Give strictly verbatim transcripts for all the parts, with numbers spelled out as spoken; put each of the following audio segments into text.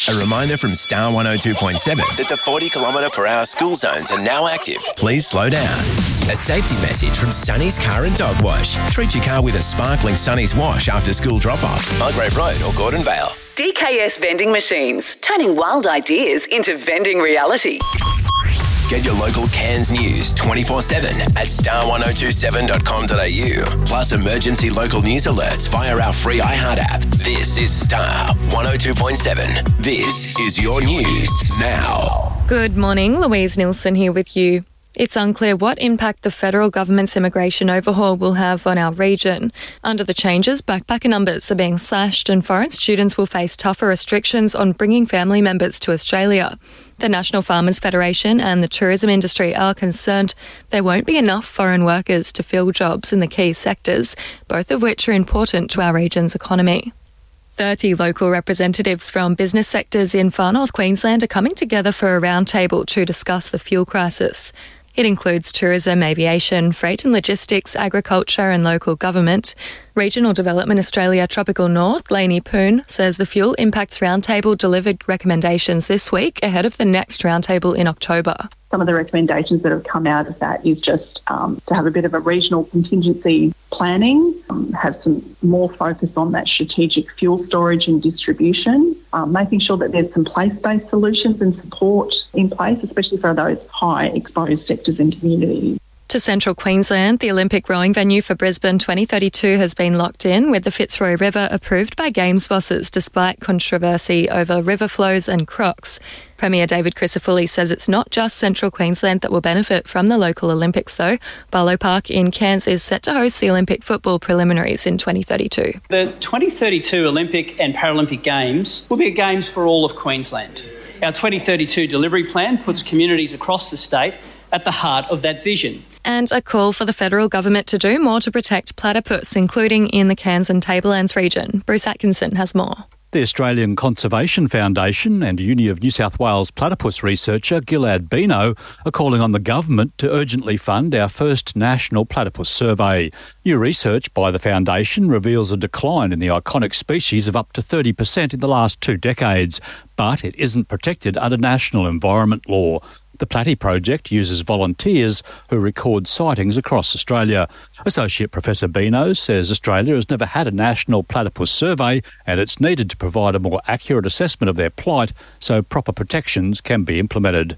A reminder from Star one oh two point seven that the forty kilometre per hour school zones are now active. Please slow down. A safety message from Sunny's Car and Dog Wash. Treat your car with a sparkling Sunny's wash after school drop-off. Mulgrave Road or Gordon Vale. D K S Vending Machines, turning wild ideas into vending reality. Get your local Cairns news twenty-four seven at star one oh two seven dot com dot a u. Plus emergency local news alerts via our free iHeart app. This is Star one oh two point seven. This is your news now. Good morning, Louise Nilsson here with you. It's unclear what impact the federal government's immigration overhaul will have on our region. Under the changes, backpacker numbers are being slashed and foreign students will face tougher restrictions on bringing family members to Australia. The National Farmers Federation and the tourism industry are concerned there won't be enough foreign workers to fill jobs in the key sectors, both of which are important to our region's economy. thirty local representatives from business sectors in Far North Queensland are coming together for a roundtable to discuss the fuel crisis. It includes tourism, aviation, freight and logistics, agriculture and local government. Regional Development Australia Tropical North, Lainey Poon, says the Fuel Impacts Roundtable delivered recommendations this week ahead of the next roundtable in October. Some of the recommendations that have come out of that is just um, to have a bit of a regional contingency planning, um, have some more focus on that strategic fuel storage and distribution, um, making sure that there's some place-based solutions and support in place, especially for those high exposed sectors and communities. To central Queensland, the Olympic rowing venue for Brisbane twenty thirty-two has been locked in, with the Fitzroy River approved by Games bosses despite controversy over river flows and crocs. Premier David Crisafulli says it's not just central Queensland that will benefit from the local Olympics though. Barlow Park in Cairns is set to host the Olympic football preliminaries in twenty thirty-two. The twenty thirty-two Olympic and Paralympic Games will be games for all of Queensland. Our twenty thirty-two delivery plan puts communities across the state at the heart of that vision. And a call for the federal government to do more to protect platypus, including in the Cairns and Tablelands region. Bruce Atkinson has more. The Australian Conservation Foundation and Uni of New South Wales platypus researcher Gilad Bino are calling on the government to urgently fund our first national platypus survey. New research by the foundation reveals a decline in the iconic species of up to thirty percent in the last two decades, but it isn't protected under national environment law. The Platy Project uses volunteers who record sightings across Australia. Associate Professor Bino says Australia has never had a national platypus survey and it's needed to provide a more accurate assessment of their plight so proper protections can be implemented.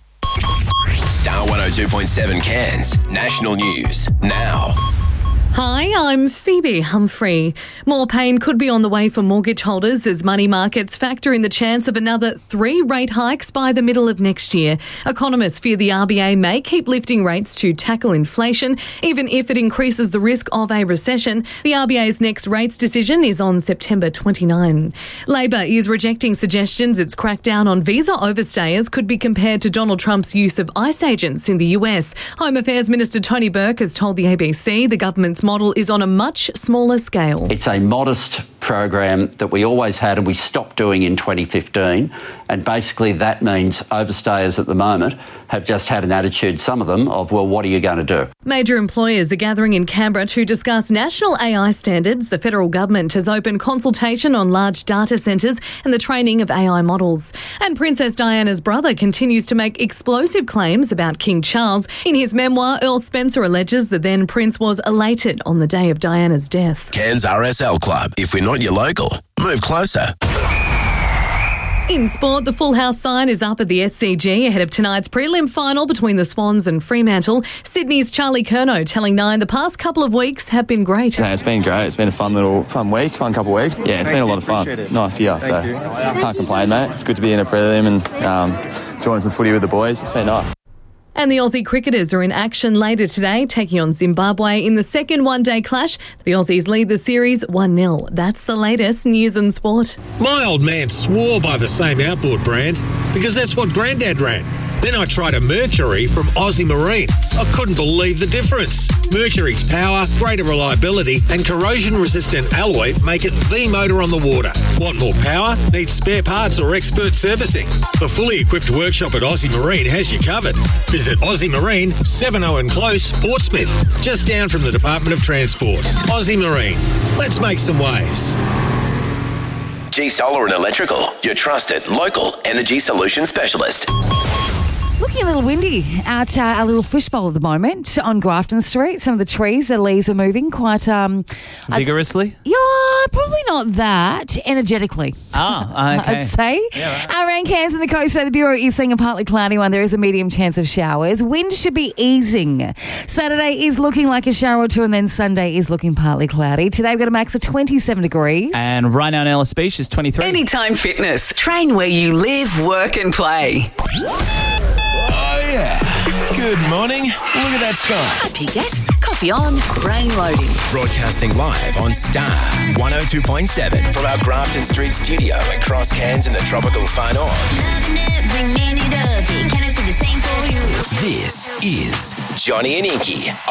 Star one oh two point seven Cairns, national news now. Hi, I'm Phoebe Humphrey. More pain could be on the way for mortgage holders as money markets factor in the chance of another three rate hikes by the middle of next year. Economists fear the R B A may keep lifting rates to tackle inflation, even if it increases the risk of a recession. The R B A's next rates decision is on September twenty-ninth. Labor is rejecting suggestions its crackdown on visa overstayers could be compared to Donald Trump's use of ICE agents in the U S. Home Affairs Minister Tony Burke has told the A B C the government's model is on a much smaller scale. It's a modest program that we always had and we stopped doing in twenty fifteen, and basically that means overstayers at the moment have just had an attitude, some of them, of, well, what are you going to do? Major employers are gathering in Canberra to discuss national A I standards. The federal government has opened consultation on large data centres and the training of A I models. And Princess Diana's brother continues to make explosive claims about King Charles. In his memoir, Earl Spencer alleges the then prince was elated on the day of Diana's death. Cairns R S L Club. If we're not your local, move closer. In sport, the Full House sign is up at the S C G ahead of tonight's prelim final between the Swans and Fremantle. Sydney's Charlie Curnow telling Nine the past couple of weeks have been great. Yeah, it's been great. It's been a fun little fun week, fun couple of weeks. Yeah, it's been a lot of fun. Nice year, so can't complain, mate. It's good to be in a prelim and um, join some footy with the boys. It's been nice. And the Aussie cricketers are in action later today, taking on Zimbabwe in the second one-day clash. The Aussies lead the series one nil. That's the latest news and sport. My old man swore by the same outboard brand because that's what Grandad ran. Then I tried a Mercury from Aussie Marine. I couldn't believe the difference. Mercury's power, greater reliability and corrosion-resistant alloy make it the motor on the water. Want more power? Need spare parts or expert servicing? The fully equipped workshop at Aussie Marine has you covered. Visit Aussie Marine, seven Owen Close, Portsmouth, just down from the Department of Transport. Aussie Marine. Let's make some waves. G Solar and Electrical, your trusted local energy solution specialist. Looking a little windy at uh, our little fishbowl at the moment on Grafton Street. Some of the trees, the leaves are moving quite um, vigorously. Yeah, probably not that energetically. Ah, okay. I'd say. Yeah, right. Our rain cans in the coast today. The Bureau is seeing a partly cloudy one. There is a medium chance of showers. Wind should be easing. Saturday is looking like a shower or two, and then Sunday is looking partly cloudy. Today we've got a max of twenty-seven degrees. And right now in Alice Beach is twenty-three. Anytime Fitness. Train where you live, work and play. Oh, yeah. Good morning. Look at that sky. Up you get. Coffee on, brain loading. Broadcasting live on Star one oh two point seven from our Grafton Street studio and Cross Cairns in the tropical far north. This is Johnny and Inky